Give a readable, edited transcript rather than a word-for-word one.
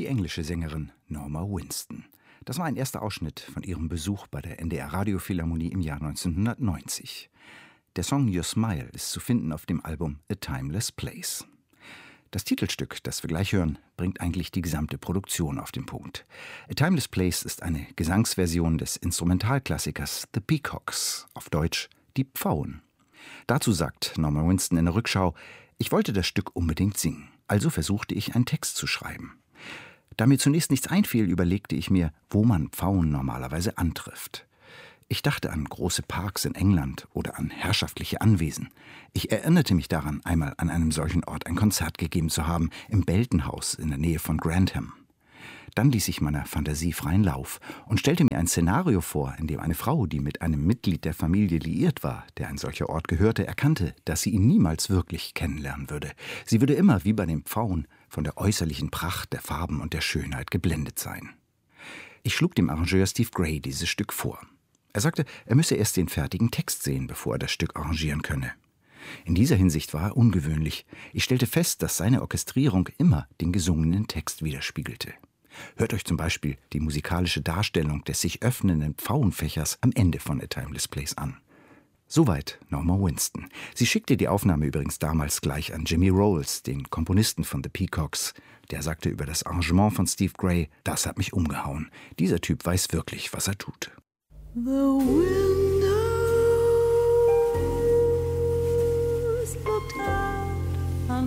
die englische Sängerin Norma Winston. Das war ein erster Ausschnitt von ihrem Besuch bei der NDR Radiophilharmonie im Jahr 1990. Der Song Your Smile ist zu finden auf dem Album A Timeless Place. Das Titelstück, das wir gleich hören, bringt eigentlich die gesamte Produktion auf den Punkt. A Timeless Place ist eine Gesangsversion des Instrumentalklassikers The Peacocks, auf Deutsch Die Pfauen. Dazu sagt Norma Winston in der Rückschau: Ich wollte das Stück unbedingt singen, also versuchte ich, einen Text zu schreiben. Da mir zunächst nichts einfiel, überlegte ich mir, wo man Pfauen normalerweise antrifft. Ich dachte an große Parks in England oder an herrschaftliche Anwesen. Ich erinnerte mich daran, einmal an einem solchen Ort ein Konzert gegeben zu haben, im Belton House in der Nähe von Grantham. Dann ließ ich meiner Fantasie freien Lauf und stellte mir ein Szenario vor, in dem eine Frau, die mit einem Mitglied der Familie liiert war, der ein solcher Ort gehörte, erkannte, dass sie ihn niemals wirklich kennenlernen würde. Sie würde immer, wie bei den Pfauen, von der äußerlichen Pracht, der Farben und der Schönheit geblendet sein. Ich schlug dem Arrangeur Steve Gray dieses Stück vor. Er sagte, er müsse erst den fertigen Text sehen, bevor er das Stück arrangieren könne. In dieser Hinsicht war er ungewöhnlich. Ich stellte fest, dass seine Orchestrierung immer den gesungenen Text widerspiegelte. Hört euch zum Beispiel die musikalische Darstellung des sich öffnenden Pfauenfächers am Ende von A Timeless Place an. Soweit Norma Winston. Sie schickte die Aufnahme übrigens damals gleich an Jimmy Rolls, den Komponisten von The Peacocks. Der sagte über das Arrangement von Steve Gray: Das hat mich umgehauen. Dieser Typ weiß wirklich, was er tut. The wind